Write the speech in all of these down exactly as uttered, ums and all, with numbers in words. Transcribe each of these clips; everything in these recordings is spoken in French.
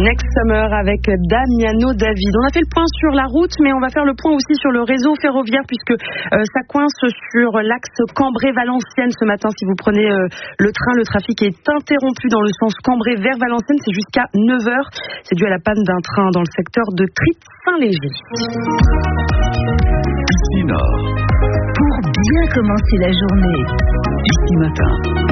Next Summer avec Damiano David. On a fait le point sur la route, mais on va faire le point aussi sur le réseau ferroviaire puisque euh, ça coince sur l'axe Cambrai-Valenciennes ce matin. Si vous prenez euh, le train, le trafic est interrompu dans le sens Cambrai vers Valenciennes. C'est jusqu'à neuf heures. C'est dû à la panne d'un train dans le secteur de Tritte-Saint-Léger. Ici Nord. Pour bien commencer la journée. Ici Matin.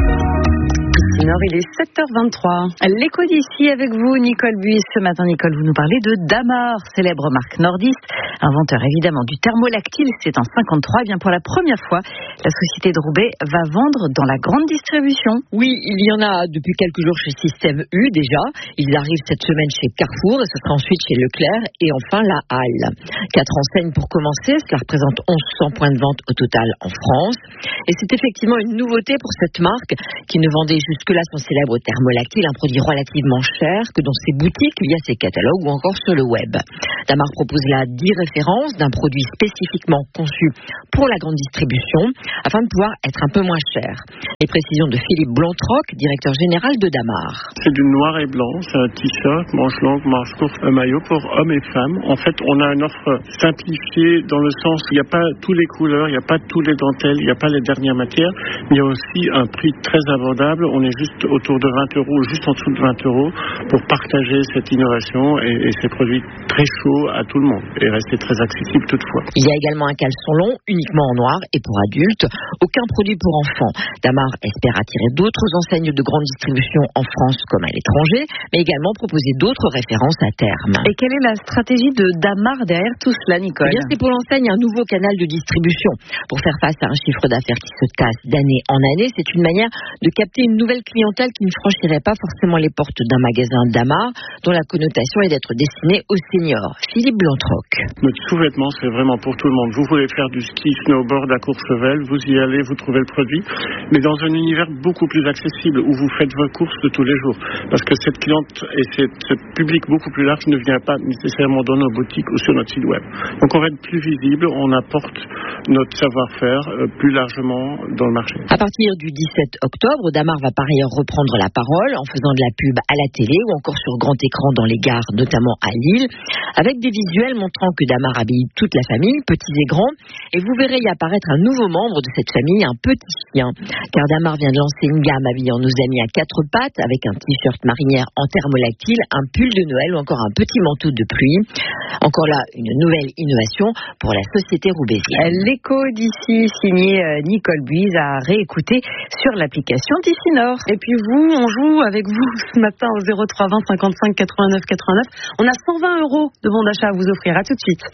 Nord, il est sept heures vingt-trois. L'écho d'ici avec vous, Nicole Buis. Ce matin, Nicole, vous nous parlez de Damar, célèbre marque nordiste, inventeur évidemment du thermolactyle. C'est en cinquante-trois. Et bien pour la première fois, la société de Roubaix va vendre dans la grande distribution. Oui, il y en a depuis quelques jours chez Système U déjà. Ils arrivent cette semaine chez Carrefour et ce sera ensuite chez Leclerc et enfin la Halle. Quatre enseignes pour commencer. Cela représente mille cent points de vente au total en France. Et c'est effectivement une nouveauté pour cette marque qui ne vendait jusque là son célèbre thermolactyle, un produit relativement cher que dans ses boutiques, via ses catalogues ou encore sur le web. Damar propose là dix références d'un produit spécifiquement conçu pour la grande distribution afin de pouvoir être un peu moins cher. Les précisions de Philippe Blantroc, directeur général de Damar. C'est du noir et blanc, c'est un t-shirt, manche longue, manche courte, un maillot pour hommes et femmes. En fait, on a une offre simplifiée dans le sens où il n'y a pas toutes les couleurs, il n'y a pas tous les dentelles, il n'y a pas les dernières matières, mais il y a aussi un prix très abordable. On est juste autour de vingt euros, juste en dessous de vingt euros, pour partager cette innovation et, et ces produits très chauds à tout le monde et rester très accessible toutefois. Il y a également un caleçon long, uniquement en noir et pour adultes. Aucun produit pour enfants. Damar espère attirer d'autres enseignes de grande distribution en France comme à l'étranger, mais également proposer d'autres références à terme. Et quelle est la stratégie de Damar derrière tout cela, Nicole ? Eh bien, c'est pour l'enseigne un nouveau canal de distribution. Pour faire face à un chiffre d'affaires qui se tasse d'année en année, c'est une manière de capter une nouvelle clientèle qui ne franchirait pas forcément les portes d'un magasin Damar, dont la connotation est d'être destiné aux seniors. Philippe Blantroc. Notre sous-vêtement, c'est vraiment pour tout le monde. Vous voulez faire du ski, snowboard à Courchevel, vous y allez, vous trouvez le produit, mais dans un univers beaucoup plus accessible où vous faites vos courses de tous les jours. Parce que cette cliente et ce public beaucoup plus large ne vient pas nécessairement dans nos boutiques ou sur notre site web. Donc on va être plus visible, on apporte notre savoir-faire plus largement dans le marché. À partir du dix-sept octobre, Damar va par ailleurs reprendre la parole en faisant de la pub à la télé ou encore sur grand écran dans les gares, notamment à Lille, avec des visuels montrant que Damar habille toute la famille, petits et grands, et vous verrez y apparaître un nouveau membre de cette famille, un petit chien, car Damar vient de lancer une gamme habillant nos amis à quatre pattes avec un t-shirt marinière en thermolactyle, un pull de Noël ou encore un petit manteau de pluie. Encore là, une nouvelle innovation pour la société roubaisienne. L'écho d'ici, signé Nicole Buis, à réécouter sur l'application d'ici Nord. Et puis vous, on joue avec vous ce matin au zéro trois vingt cinquante-cinq quatre-vingt-neuf quatre-vingt-neuf. On a cent vingt euros de bons d'achat à vous offrir. À tout de suite.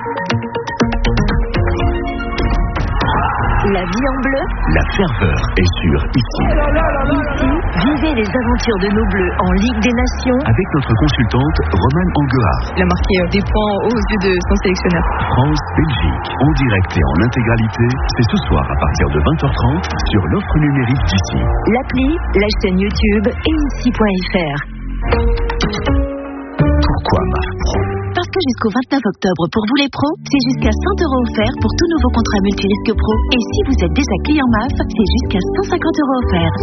La vie en bleu. La ferveur est sur Ici. Ici, vivez les aventures de nos bleus en Ligue des Nations. Avec notre consultante Romane Anguard. Il a marqué des points aux yeux de son sélectionneur. France-Belgique, en direct et en intégralité, c'est ce soir à partir de vingt heures trente sur l'offre numérique d'Ici. L'appli, la chaîne YouTube et ici point f r. Pourquoi M A F Pro ? Parce que jusqu'au vingt-neuf octobre, pour vous les pros, c'est jusqu'à cent euros offerts pour tout nouveau contrat multirisque pro. Et si vous êtes déjà client M A F, c'est jusqu'à cent cinquante euros offerts.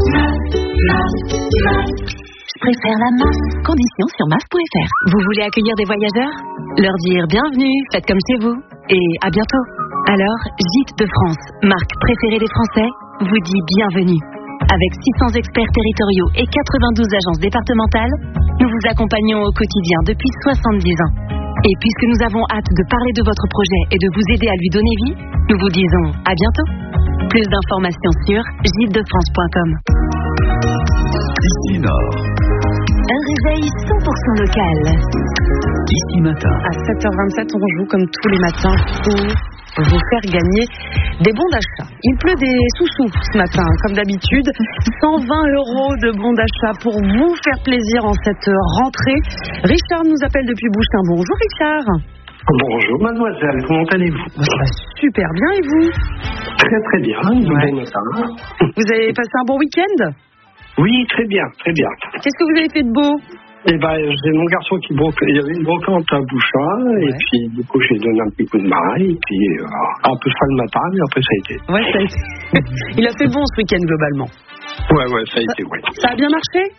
Je préfère la M A F. Conditions sur M A F point f r. Vous voulez accueillir des voyageurs ? Leur dire bienvenue, faites comme chez vous. Et à bientôt. Alors, Gîtes de France, marque préférée des Français, vous dit bienvenue. Avec six cents experts territoriaux et quatre-vingt-douze agences départementales, nous vous accompagnons au quotidien depuis soixante-dix ans. Et puisque nous avons hâte de parler de votre projet et de vous aider à lui donner vie, nous vous disons à bientôt. Plus d'informations sur gîtes de france point com. Ici Nord. Un réveil cent pour cent local. Ici Matin. À sept heures vingt-sept, on joue comme tous les matins pour vous faire gagner des bons d'achat. Il pleut des sous-sous ce matin, comme d'habitude. cent vingt euros de bons d'achat pour vous faire plaisir en cette rentrée. Richard nous appelle depuis Bouchain. Bonjour Richard. Bonjour mademoiselle, comment allez-vous ? Ça va super bien et vous ? Très très bien, ouais. Bon matin. Vous avez passé un bon week-end ? Oui, très bien, très bien. Qu'est-ce que vous avez fait de beau ? Eh ben, j'ai mon garçon qui broque. Il y avait une brocante à Bouchain, ouais. Et puis du coup j'ai donné un petit coup de main, et puis euh, un peu froid le matin, mais après ça a été. Ouais, ça a été. Il a fait bon ce week-end globalement. Ouais, ouais, ça a ça, été, ouais. Ça a bien marché ?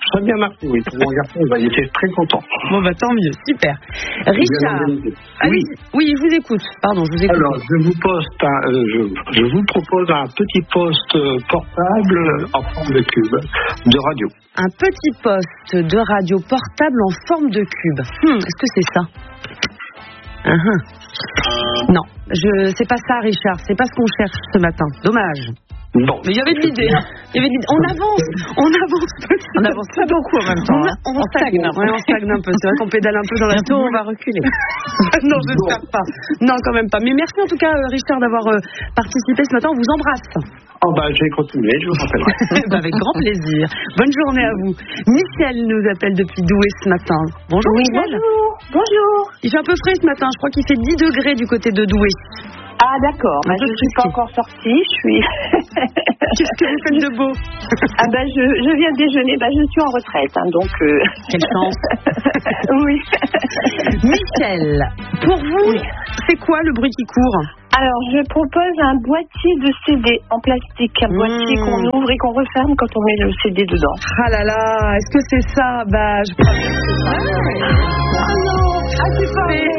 Ça a bien marché, oui. Pour mon garçon, bah, il était très content. Bon, bah tant mieux, super. Richard, allez, oui. oui, je vous écoute. Pardon, je vous écoute. Alors, je vous poste, un, euh, je, je vous propose un petit poste portable en forme de cube de radio. Un petit poste de radio portable en forme de cube. Hmm, est-ce que c'est ça? uh-huh. Non, je, c'est pas ça, Richard. C'est pas ce qu'on cherche ce matin. Dommage. Bon. Mais il y avait de l'idée. Il y avait de l'idée. On avance, on avance petit. On avance pas beaucoup en même temps. On, a, on, on stagne, stagne. Ouais, on stagne un peu. C'est vrai qu'on pédale un peu dans la. Bientôt, on va reculer. Non, j'espère pas. Non, quand même pas. Mais merci en tout cas, Richard, d'avoir euh, participé ce matin. On vous embrasse. Oh bah, j'ai continué, je vous rappellerai. Bah, avec grand plaisir. Bonne journée à vous. Michel nous appelle depuis Douai ce matin. Bonjour, oui, Michel. Bonjour. Bonjour. Il fait un peu frais ce matin. Je crois qu'il fait dix degrés du côté de Douai. Ah d'accord, bah, je ne suis pas encore sortie, je suis... Qu'est-ce que vous faites de beau? Ah bah je, je viens de déjeuner, bah je suis en retraite, hein, donc... Euh... Quelle chance. Oui. Michel, pour vous, oui. C'est quoi le bruit qui court? Alors je propose un boîtier de C D en plastique, un mmh. boîtier qu'on ouvre et qu'on referme quand on met le C D dedans. Ah là là, est-ce que c'est ça? Bah je crois que c'est ça. Ah non, ah c'est pas vrai.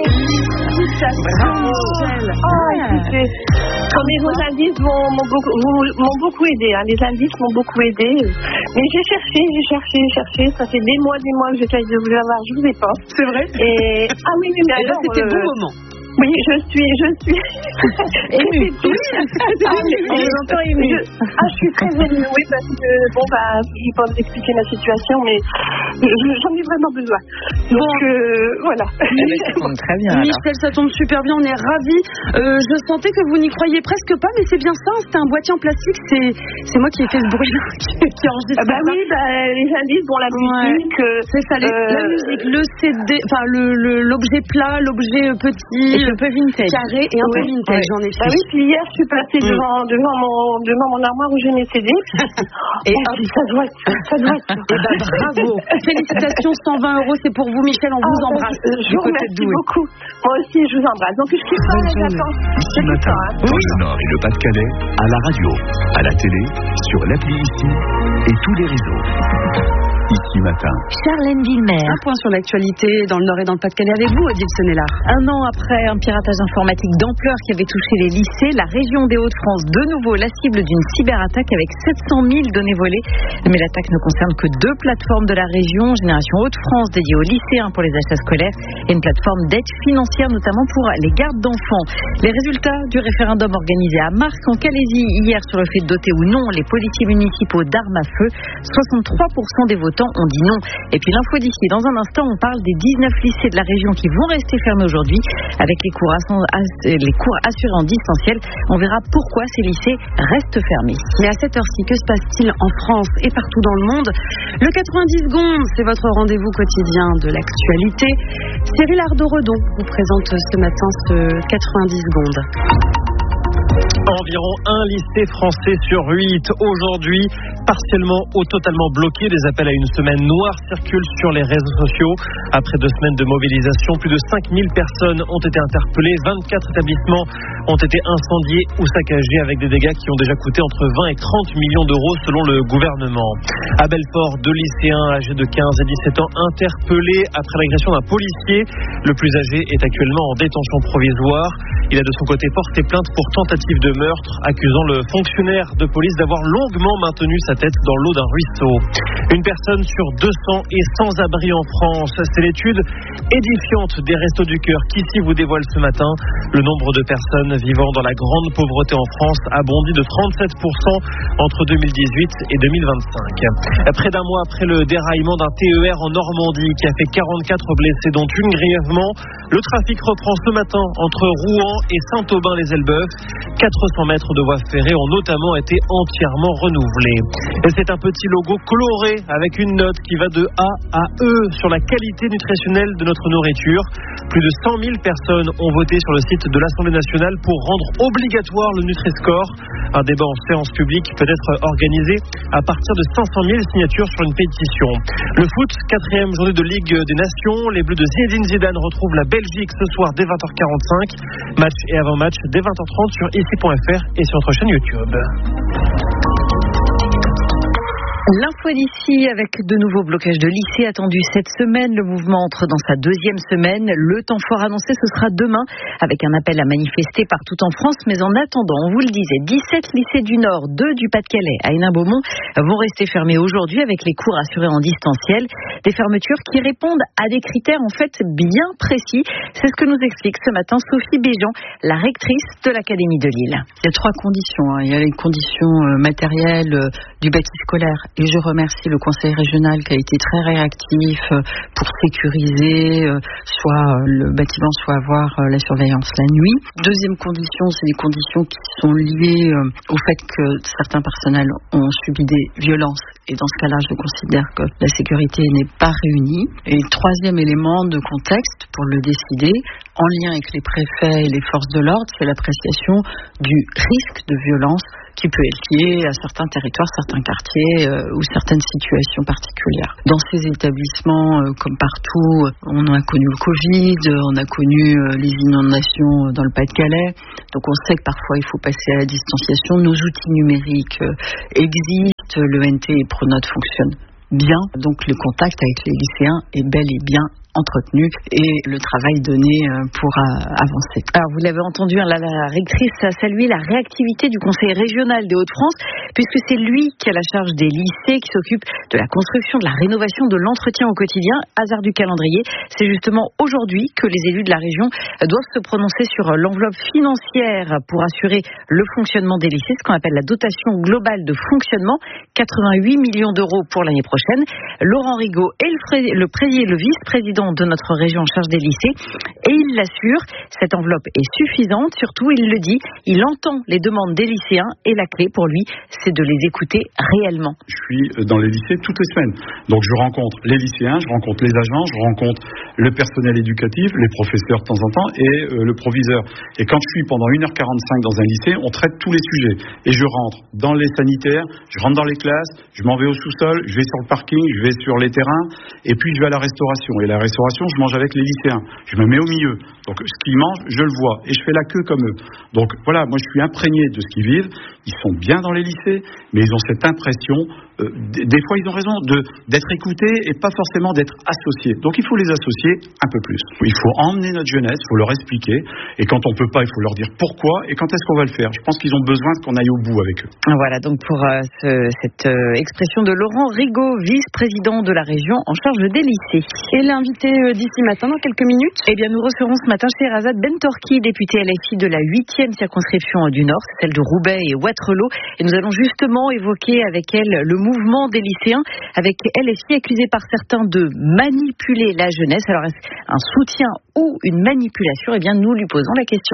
Bravo. Oh, écoutez, mais vos indices m'ont, m'ont, beaucoup, m'ont beaucoup aidé. Hein. Les indices m'ont beaucoup aidé. Mais j'ai cherché, j'ai cherché, j'ai cherché. Ça fait des mois, des mois que j'essaye de vous avoir. Je vous ai pas. C'est vrai? Et ah oui, mais, mais alors, là, c'était euh... le bon moment. Oui, je suis, je suis émue. Ah, on vous entend émue. Ah, je suis très émue, oui, parce que, bon, bah, je vais pas vous expliquer ma situation, mais j'en ai vraiment besoin. Donc, bon. euh, voilà. Ça tombe très bien. Michel, ça tombe super bien, on est ravis. Euh, je sentais que vous n'y croyez presque pas, mais c'est bien ça, c'était un boîtier en plastique, c'est, c'est moi qui ai fait ce bruit, qui, qui enregistre. Ah bah oui, bah, les indices, bon, la musique. Ouais. C'est ça, les, euh... la musique, le C D, enfin, le, le, l'objet plat, l'objet petit. Un peu vintage. Carré et un oui. peu vintage, j'en ai fait. Bah oui, puis hier, je suis passée mm. devant, devant, mon, devant mon armoire où j'ai mes C D. Et oh, hop, ça doit être ça, doit être ça. Et bah, bravo. Félicitations, cent vingt euros, c'est pour vous, Michel, on ah, vous embrasse. Je, je vous remercie beaucoup. Moi aussi, je vous embrasse. Donc, je quitte pas les vacances. Ce matin, dans le Nord et le Pas-de-Calais, à la radio, à la télé, sur l'appli ici et tous les réseaux. Ici matin. Charlène Villemer. Un point sur l'actualité dans le Nord et dans le Pas-de-Calais avec vous, Odile Sennelard. Un an après un piratage informatique d'ampleur qui avait touché les lycées, la région des Hauts-de-France, de nouveau la cible d'une cyberattaque avec sept cent mille données volées. Mais l'attaque ne concerne que deux plateformes de la région, Génération Hauts-de-France dédiée aux lycéens pour les achats scolaires et une plateforme d'aide financière notamment pour les gardes d'enfants. Les résultats du référendum organisé à Marc en Calaisie hier sur le fait de doter ou non les policiers municipaux d'armes à feu, soixante-trois pour cent des votants ont dit non. Et puis l'info d'ici, dans un instant, on parle des dix-neuf lycées de la région qui vont rester fermés aujourd'hui avec les cours, les cours assurés en distanciel. On verra pourquoi ces lycées restent fermés. Mais à cette heure-ci, que se passe-t-il en France et partout dans le monde? Le quatre-vingt-dix secondes, c'est votre rendez-vous quotidien de l'actualité. Cyril Ardo-Redon vous présente ce matin ce quatre-vingt-dix secondes. Environ un lycée français sur huit aujourd'hui, partiellement ou totalement bloqué. Des appels à une semaine noire circulent sur les réseaux sociaux. Après deux semaines de mobilisation, plus de cinq mille personnes ont été interpellées. vingt-quatre établissements ont été incendiés ou saccagés avec des dégâts qui ont déjà coûté entre vingt et trente millions d'euros selon le gouvernement. À Belfort, deux lycéens âgés de quinze et dix-sept ans interpellés après l'agression d'un policier. Le plus âgé est actuellement en détention provisoire. Il a de son côté porté plainte pour tentative de meurtre, accusant le fonctionnaire de police d'avoir longuement maintenu sa tête dans l'eau d'un ruisseau. Une personne sur deux cents est sans abri en France. C'est l'étude édifiante des Restos du Cœur qui ici vous dévoile ce matin. Le nombre de personnes vivant dans la grande pauvreté en France a bondi de trente-sept pour cent entre deux mille dix-huit et deux mille vingt-cinq. Près d'un mois après le déraillement d'un T E R en Normandie qui a fait quarante-quatre blessés, dont une grièvement, le trafic reprend ce matin entre Rouen et Saint-Aubin-les-Elbeuf. quatre cents mètres de voies ferrées ont notamment été entièrement renouvelés. Et c'est un petit logo coloré avec une note qui va de A à E sur la qualité nutritionnelle de notre nourriture. Plus de cent mille personnes ont voté sur le site de l'Assemblée nationale pour rendre obligatoire le Nutri-Score. Un débat en séance publique peut être organisé à partir de cinq cent mille signatures sur une pétition. Le foot, quatrième journée de Ligue des Nations. Les Bleus de Zinedine Zidane retrouvent la Belgique ce soir dès vingt heures quarante-cinq. Match et avant-match dès vingt heures trente sur ici point f r et sur notre chaîne YouTube. L'info L'info d'ici avec de nouveaux blocages de lycées attendus cette semaine. Le mouvement entre dans sa deuxième semaine. Le temps fort annoncé, ce sera demain avec un appel à manifester partout en France. Mais en attendant, on vous le disait, dix-sept lycées du Nord, deux du Pas-de-Calais à Hénin-Beaumont vont rester fermés aujourd'hui avec les cours assurés en distanciel. Des fermetures qui répondent à des critères en fait bien précis. C'est ce que nous explique ce matin Sophie Béjean, la rectrice de l'Académie de Lille. Il y a trois conditions. Hein. Il y a les conditions matérielles du bâti scolaire. Et je remercie le conseil régional qui a été très réactif pour sécuriser soit le bâtiment, soit avoir la surveillance la nuit. Deuxième condition, c'est des conditions qui sont liées au fait que certains personnels ont subi des violences. Et dans ce cas-là, je considère que la sécurité n'est pas réunie. Et troisième élément de contexte pour le décider, en lien avec les préfets et les forces de l'ordre, c'est l'appréciation du risque de violence qui peut être lié à certains territoires, certains quartiers euh, ou certaines situations particulières. Dans ces établissements, euh, comme partout, on a connu le Covid, on a connu euh, les inondations dans le Pas-de-Calais. Donc on sait que parfois il faut passer à la distanciation. Nos outils numériques euh, existent, le N T et Pronote fonctionnent bien. Donc le contact avec les lycéens est bel et bien entretenu et le travail donné pour avancer. Alors vous l'avez entendu, hein, la, la rectrice a salué la réactivité du Conseil régional des Hauts-de-France puisque c'est lui qui a la charge des lycées, qui s'occupe de la construction, de la rénovation, de l'entretien au quotidien. Hasard du calendrier, c'est justement aujourd'hui que les élus de la région doivent se prononcer sur l'enveloppe financière pour assurer le fonctionnement des lycées, ce qu'on appelle la dotation globale de fonctionnement, quatre-vingt-huit millions d'euros pour l'année prochaine. Laurent Rigaud est le, fré- le, pré- le vice-président de notre région en charge des lycées et il l'assure, cette enveloppe est suffisante, surtout il le dit, il entend les demandes des lycéens et la clé pour lui c'est de les écouter réellement. Je suis dans les lycées toutes les semaines, donc je rencontre les lycéens, je rencontre les agents, je rencontre le personnel éducatif, les professeurs de temps en temps et euh, le proviseur. Et quand je suis pendant une heure quarante-cinq dans un lycée, on traite tous les sujets et je rentre dans les sanitaires, je rentre dans les classes, je m'en vais au sous-sol, je vais sur le parking, je vais sur les terrains et puis je vais à la restauration. Et la restauration, je mange avec les lycéens. Je me mets au milieu. Donc, ce qu'ils mangent, je le vois. Et je fais la queue comme eux. Donc, voilà, moi, je suis imprégné de ce qu'ils vivent. Ils sont bien dans les lycées, mais ils ont cette impression, euh, d- des fois, ils ont raison, de, d'être écoutés et pas forcément d'être associés. Donc, il faut les associer un peu plus. Il faut emmener notre jeunesse, il faut leur expliquer. Et quand on peut pas, il faut leur dire pourquoi et quand est-ce qu'on va le faire. Je pense qu'ils ont besoin qu'on aille au bout avec eux. Voilà, donc pour euh, ce, cette euh, expression de Laurent Rigaud, vice-président de la région en charge des lycées. Et l'invité euh, d'ici matin, dans quelques minutes, eh bien, nous recevrons ce matin Sherazade Bentorki, députée L F I de la huitième circonscription du Nord, celle de Roubaix et Wattrelos. Et nous allons justement évoquer avec elle le mouvement des lycéens, avec L F I accusé par certains de manipuler la jeunesse. Alors, est-ce un soutien ou une manipulation? Eh bien, nous lui posons la question.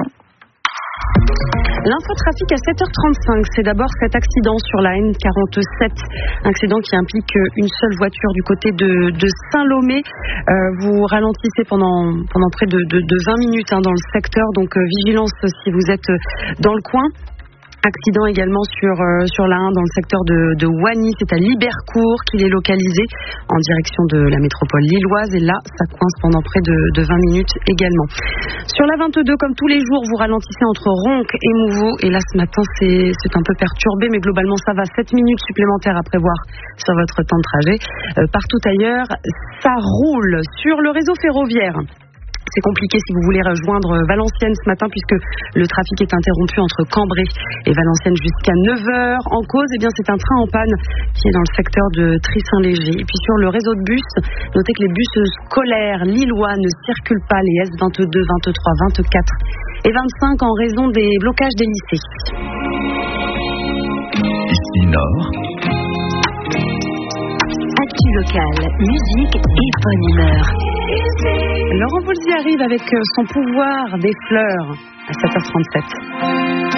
L'infotrafic à sept heures trente-cinq, c'est d'abord cet accident sur la N quarante-sept, accident qui implique une seule voiture du côté de, de Saint-Lomé. Euh, vous ralentissez pendant, pendant près de, de, de vingt minutes hein, dans le secteur, donc euh, vigilance si vous êtes dans le coin. Accident également sur, euh, sur la un dans le secteur de, de Wany, c'est à Libercourt qu'il est localisé en direction de la métropole lilloise et là ça coince pendant près de, de vingt minutes également. Sur la vingt-deux, comme tous les jours, vous ralentissez entre Ronc et Mouveau et là ce matin c'est, c'est un peu perturbé mais globalement ça va, sept minutes supplémentaires à prévoir sur votre temps de trajet. Euh, partout ailleurs, ça roule sur le réseau ferroviaire. C'est compliqué si vous voulez rejoindre Valenciennes ce matin puisque le trafic est interrompu entre Cambrai et Valenciennes jusqu'à neuf heures. En cause, eh bien, c'est un train en panne qui est dans le secteur de Tris-Saint-Léger. Et puis sur le réseau de bus, notez que les bus scolaires lillois ne circulent pas, les S vingt-deux, vingt-trois, vingt-quatre et vingt-cinq en raison des blocages des lycées. Ici Nord. Actu locale, musique et bonne humeur. Laurent Voulzy arrive avec son pouvoir des fleurs à sept heures trente-sept.